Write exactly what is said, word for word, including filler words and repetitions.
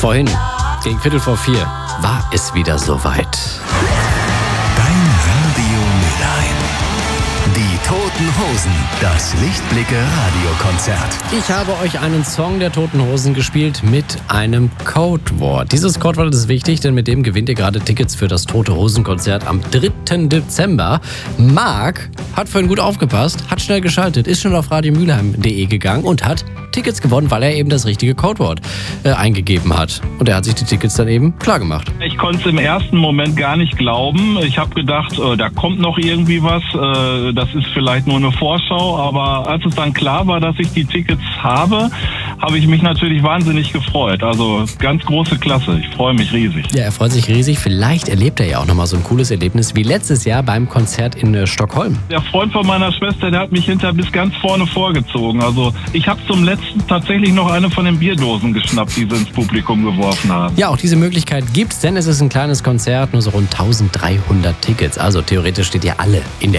Vorhin, gegen Viertel vor vier, war es wieder soweit. Dein Radio Mülheim. Die Toten Hosen, das Lichtblicke-Radiokonzert. Ich habe euch einen Song der Toten Hosen gespielt mit einem Codewort. Dieses Codewort ist wichtig, denn mit dem gewinnt ihr gerade Tickets für das Tote Hosen-Konzert am dritten Dezember. Marc hat vorhin gut aufgepasst, hat schnell geschaltet, ist schon auf radiomülheim punkt de gegangen und hat Tickets gewonnen, weil er eben das richtige Codewort äh, eingegeben hat. Und er hat sich die Tickets dann eben klar gemacht. Ich konnte es im ersten Moment gar nicht glauben. Ich habe gedacht, äh, da kommt noch irgendwie was. Äh, das ist vielleicht nur eine Vorschau. Aber als es dann klar war, dass ich die Tickets habe, habe ich mich natürlich wahnsinnig gefreut. Also ganz große Klasse. Ich freue mich riesig. Ja, er freut sich riesig. Vielleicht erlebt er ja auch nochmal so ein cooles Erlebnis wie letztes Jahr beim Konzert in äh, Stockholm. Der Freund von meiner Schwester, der hat mich hinter bis ganz vorne vorgezogen. Also ich habe zum letzten tatsächlich noch eine von den Bierdosen geschnappt, die sie ins Publikum geworfen haben. Ja, auch diese Möglichkeit gibt's, denn es ist ein kleines Konzert, nur so rund dreizehnhundert Tickets. Also theoretisch steht ihr alle in der